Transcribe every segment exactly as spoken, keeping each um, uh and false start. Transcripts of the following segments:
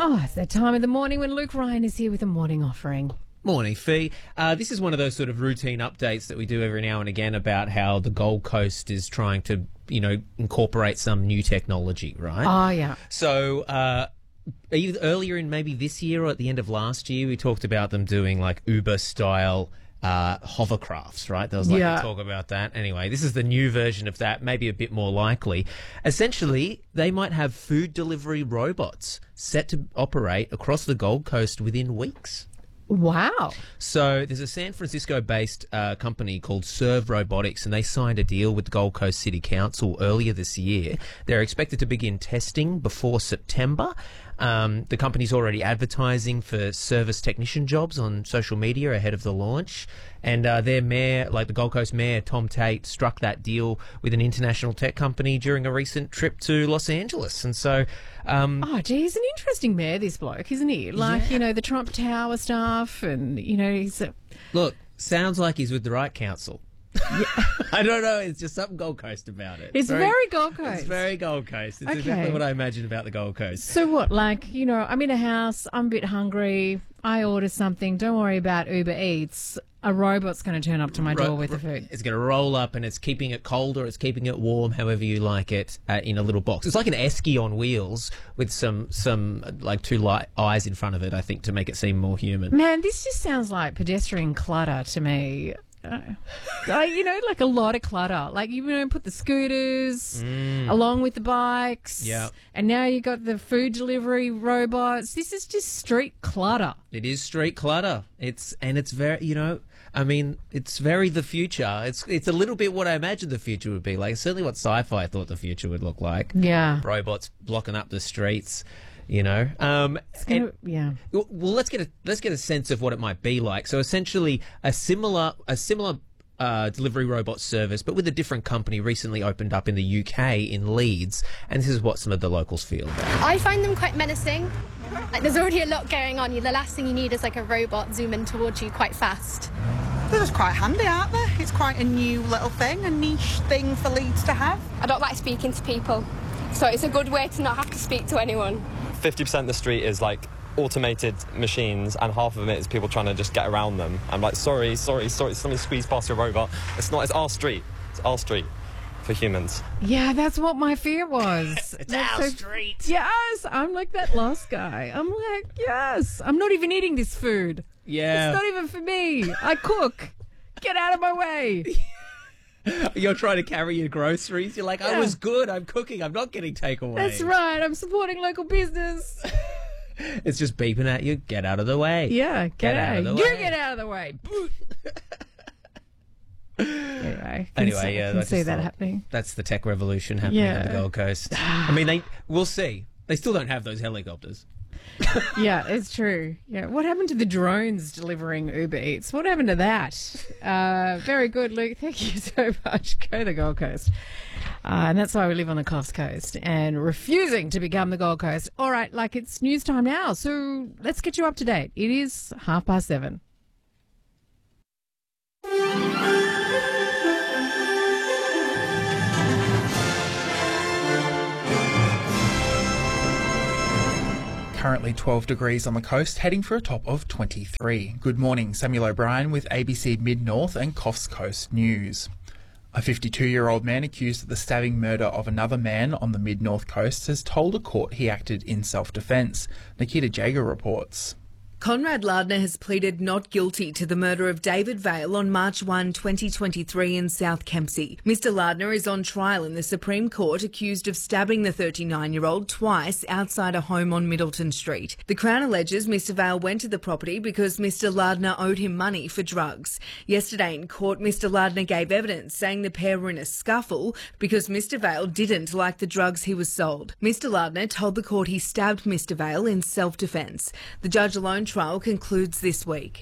Oh, it's that time of the morning when Luke Ryan is here with a morning offering. Morning, Fee. Uh, this is one of those sort of routine updates that we do every now and again about how the Gold Coast is trying to, you know, incorporate some new technology, right? Oh, yeah. So, uh, either earlier in maybe this year or at the end of last year, we talked about them doing like Uber-style uh, hovercrafts, right? There was like Yeah. a talk about that. Anyway, this is the new version of that, maybe a bit more likely. Essentially, they might have food delivery robots set to operate across the Gold Coast within weeks. Wow. So there's a San Francisco-based uh, company called Serve Robotics, and they signed a deal with the Gold Coast City Council earlier this year. They're expected to begin testing before September. Um, the company's already advertising for service technician jobs on social media ahead of the launch. And uh, their mayor, like the Gold Coast mayor, Tom Tate, struck that deal with an international tech company during a recent trip to Los Angeles. And so... Um, Oh, gee, he's an interesting mayor, this bloke, isn't he? Like, Yeah. you know, the Trump Tower stuff and, you know, he's... A, Look, sounds like he's with the right council. I don't know. It's just something Gold Coast about it. It's very Gold Coast. It's very Gold Coast. It's Okay. exactly what I imagine about the Gold Coast. So what, like, you know, I'm in a house, I'm a bit hungry, I order something, don't worry about Uber Eats, a robot's going to turn up to my Ro- door with ro- the food. It's going to roll up and it's keeping it cold or it's keeping it warm, however you like it, uh, in a little box. It's like an esky on wheels with some, some uh, like two light eyes in front of it, I think, to make it seem more human. Man, this just sounds like pedestrian clutter to me. Uh, like, you know, like a lot of clutter. Like, you know, put the scooters along with the bikes. Yeah. And now you got the food delivery robots. This is just street clutter. It is street clutter. It's and it's very, you know, I mean, it's very the future. It's it's a little bit what I imagined the future would be like. Certainly what sci-fi thought the future would look like. Yeah. Robots blocking up the streets, you know. Um, It's gonna, and- yeah. well, let's get a let's get a sense of what it might be like. So essentially, a similar a similar uh, delivery robot service, but with a different company, recently opened up in the U K in Leeds, and this is what some of the locals feel about. I find them quite menacing. Like, there's already a lot going on. The last thing you need is like a robot zooming towards you quite fast. They're just quite handy, aren't they? It's quite a new little thing, a niche thing for Leeds to have. I don't like speaking to people, so it's a good way to not have to speak to anyone. fifty percent of the street is like automated machines and half of it is people trying to just get around them. I'm like, sorry, sorry, sorry, somebody squeezed past your robot. It's not, it's our street. It's our street for humans. Yeah, that's what my fear was. It's That's our so- street. Yes, I'm like that last guy. I'm like, yes, I'm not even eating this food. Yeah. It's not even for me. I cook. Get out of my way. You're trying to carry your groceries. You're like, I Yeah. was good. I'm cooking. I'm not getting takeaway. That's right. I'm supporting local business. It's just beeping at you. Get out of the way. Yeah, get, Get out out. of the You way. get out of the way. Anyway, can Anyway, see, yeah, can I see just that thought happening. That's the tech revolution happening on the Yeah. Gold Coast. I mean, they we'll see. They still don't have those helicopters. Yeah, it's true. Yeah, what happened to the drones delivering Uber Eats? What happened to that? Uh, very good, Luke. Thank you so much. Go the Gold Coast. Uh, and that's why we live on the Coast Coast and refusing to become the Gold Coast. All right, like it's news time now, so let's get you up to date. It is half past seven. Currently twelve degrees on the coast, heading for a top of twenty-three. Good morning, Samuel O'Brien with A B C Mid-North and Coast Coast News. A fifty-two-year-old man accused of the stabbing murder of another man on the Mid-North coast has told a court he acted in self-defence. Nikita Jager reports. Conrad Lardner has pleaded not guilty to the murder of David Vale on March first, twenty twenty-three in South Kempsey. Mister Lardner is on trial in the Supreme Court accused of stabbing the thirty-nine-year-old twice outside a home on Middleton Street. The Crown alleges Mister Vale went to the property because Mister Lardner owed him money for drugs. Yesterday in court, Mister Lardner gave evidence saying the pair were in a scuffle because Mister Vale didn't like the drugs he was sold. Mister Lardner told the court he stabbed Mister Vale in self-defence. The judge alone trial concludes this week.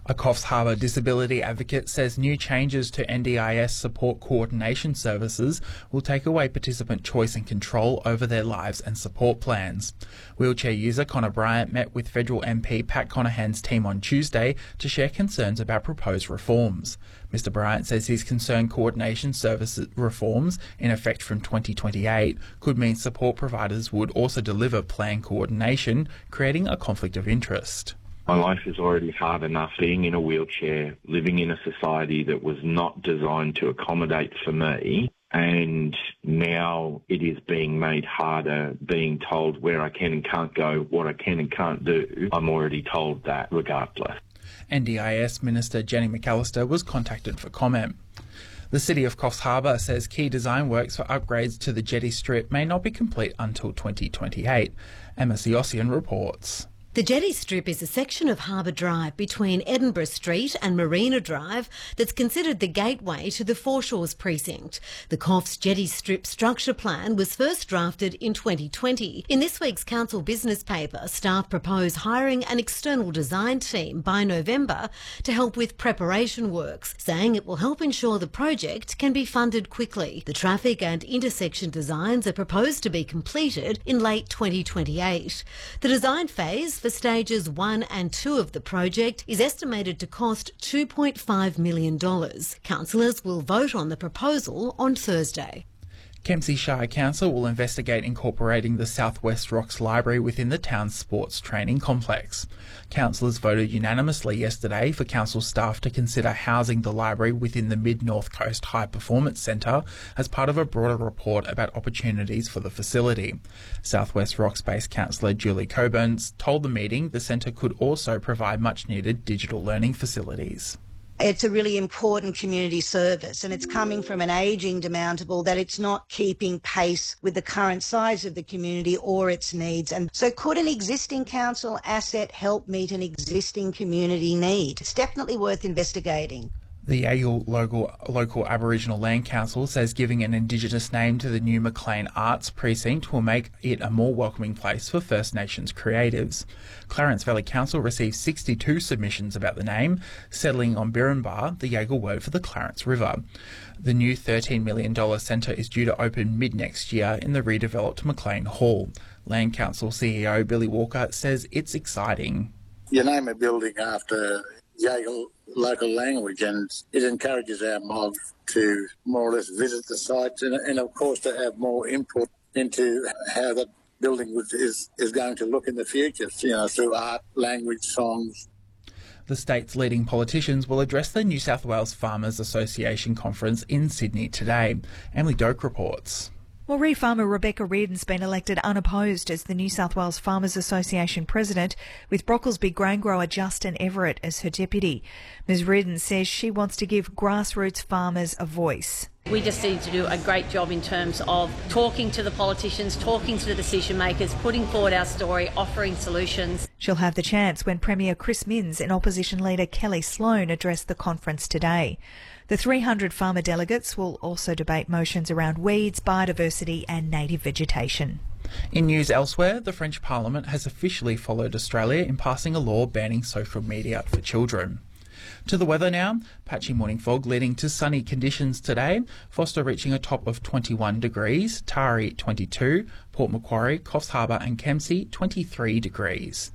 A Coffs Harbour disability advocate says new changes to N D I S support coordination services will take away participant choice and control over their lives and support plans. Wheelchair user Connor Bryant met with federal M P Pat Conahan's team on Tuesday to share concerns about proposed reforms. Mister Bryant says his concerned coordination service reforms, in effect from twenty twenty-eight, could mean support providers would also deliver plan coordination, creating a conflict of interest. My life is already hard enough being in a wheelchair, living in a society that was not designed to accommodate for me, and now it is being made harder, being told where I can and can't go, what I can and can't do. I'm already told that regardless. N D I S Minister Jenny McAllister was contacted for comment. The City of Coffs Harbour says key design works for upgrades to the jetty strip may not be complete until twenty twenty-eight. Emma Siossian reports. The jetty strip is a section of Harbour Drive between Edinburgh Street and Marina Drive that's considered the gateway to the Foreshores precinct. The Coffs jetty strip structure plan was first drafted in twenty twenty. In this week's council business paper, staff propose hiring an external design team by November to help with preparation works, saying it will help ensure the project can be funded quickly. The traffic and intersection designs are proposed to be completed in late twenty twenty-eight. The design phase for stages one and two of the project is estimated to cost two point five million dollars. Councillors will vote on the proposal on Thursday. Kempsey Shire Council will investigate incorporating the Southwest Rocks Library within the town's sports training complex. Councillors voted unanimously yesterday for council staff to consider housing the library within the Mid-North Coast High Performance Centre as part of a broader report about opportunities for the facility. Southwest Rocks-based councillor Julie Coburn told the meeting the centre could also provide much-needed digital learning facilities. It's a really important community service, and it's coming from an ageing demountable that it's not keeping pace with the current size of the community or its needs. And so could an existing council asset help meet an existing community need? It's definitely worth investigating. The Yagle local, local Aboriginal Land Council says giving an Indigenous name to the new Maclean Arts Precinct will make it a more welcoming place for First Nations creatives. Clarence Valley Council received sixty-two submissions about the name, settling on Birrinbar, the Yagle word for the Clarence River. The new thirteen million dollars centre is due to open mid-next year in the redeveloped Maclean Hall. Land Council C E O Billy Walker says it's exciting. You name a building after Yagle local language, and it encourages our mob to more or less visit the sites and, and of course to have more input into how the building is, is going to look in the future, you know, through art, language, songs. The state's leading politicians will address the New South Wales Farmers Association conference in Sydney today. Emily Doak reports. Well, reed farmer Rebecca Reardon's been elected unopposed as the New South Wales Farmers Association president, with Brocklesby grain grower Justin Everett as her deputy. Ms Reardon says she wants to give grassroots farmers a voice. We just need to do a great job in terms of talking to the politicians, talking to the decision makers, putting forward our story, offering solutions. She'll have the chance when Premier Chris Minns and opposition leader Kelly Sloan address the conference today. The three hundred farmer delegates will also debate motions around weeds, biodiversity and native vegetation. In news elsewhere, the French Parliament has officially followed Australia in passing a law banning social media for children. To the weather now. Patchy morning fog leading to sunny conditions today. Foster reaching a top of twenty-one degrees, Tari twenty-two, Port Macquarie, Coffs Harbour and Kempsey twenty-three degrees.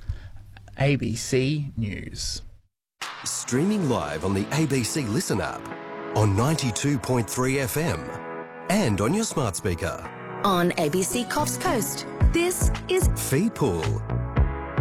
A B C News. Streaming live on the A B C Listen app, on ninety-two point three F M and on your smart speaker. On A B C Coffs Coast, this is Fee Pool.